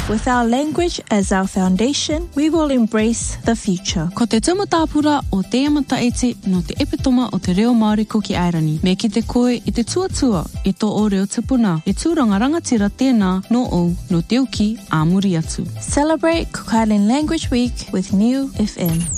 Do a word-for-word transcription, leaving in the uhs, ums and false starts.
With our language as our foundation, we will embrace the future. Ko te taumatapura o te amata ete no te epitoma o te reo Māori ko ki Airani. Me ki te koe i te tuatua i tō o reo tupuna. E tūranga rangatira tēnā no o no te uki a muri atu. Celebrate Cook Island Language Week with New F M.